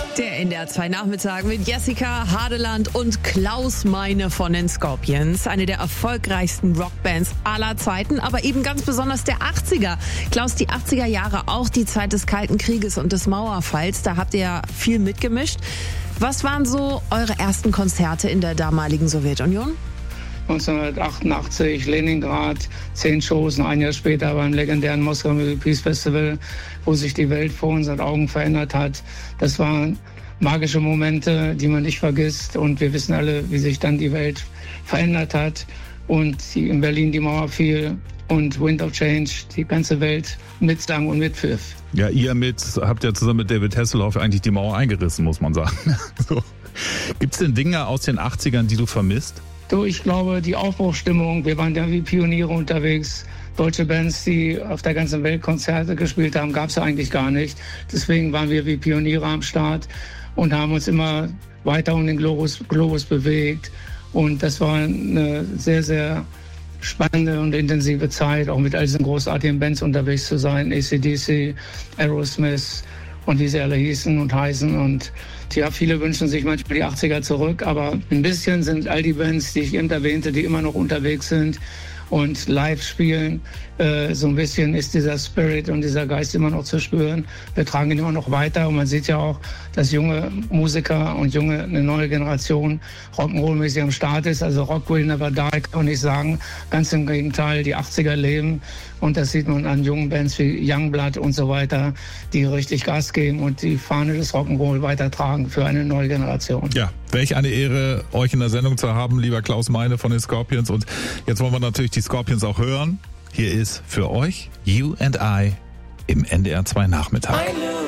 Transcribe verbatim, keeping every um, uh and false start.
Der N D R zwei Nachmittag mit Jessica Hadeland und Klaus Meine von den Scorpions. Eine der erfolgreichsten Rockbands aller Zeiten, aber eben ganz besonders der achtziger. Klaus, die achtziger Jahre, auch die Zeit des Kalten Krieges und des Mauerfalls, da habt ihr ja viel mitgemischt. Was waren so eure ersten Konzerte in der damaligen Sowjetunion? neunzehnhundertachtundachtzig, Leningrad, zehn Shows, ein Jahr später beim legendären Moskau Music Peace Festival, wo sich die Welt vor unseren Augen verändert hat. Das waren magische Momente, die man nicht vergisst, und wir wissen alle, wie sich dann die Welt verändert hat und die, in Berlin die Mauer fiel und Wind of Change die ganze Welt mitsang und mitpfiff. Ja, ihr mit habt ja zusammen mit David Hasselhoff eigentlich die Mauer eingerissen, muss man sagen. So. Gibt's denn Dinge aus den achtzigern, die du vermisst? So, ich glaube, die Aufbruchsstimmung, wir waren ja wie Pioniere unterwegs. Deutsche Bands, die auf der ganzen Welt Konzerte gespielt haben, gab es ja eigentlich gar nicht. Deswegen waren wir wie Pioniere am Start und haben uns immer weiter um den Globus, Globus bewegt. Und das war eine sehr, sehr spannende und intensive Zeit, auch mit all diesen großartigen Bands unterwegs zu sein. A C D C, Aerosmith und wie sie alle hießen und heißen. Und ja, viele wünschen sich manchmal die achtziger zurück, aber ein bisschen sind all die Bands, die ich eben erwähnte, die immer noch unterwegs sind und live spielen, äh, so ein bisschen ist dieser Spirit und dieser Geist immer noch zu spüren. Wir tragen ihn immer noch weiter und man sieht ja auch, dass junge Musiker und junge, eine neue Generation Rock'n'Roll-mäßig am Start ist. Also Rock will never die, kann man nicht sagen. Ganz im Gegenteil, die achtziger leben und das sieht man an jungen Bands wie Youngblood und so weiter, die richtig Gas geben und die Fahne des Rock'n'Roll weitertragen für eine neue Generation. Ja, welch eine Ehre, euch in der Sendung zu haben, lieber Klaus Meine von den Scorpions. Und jetzt wollen wir natürlich die Scorpions auch hören. Hier ist für euch You and I im N D R zwei Nachmittag.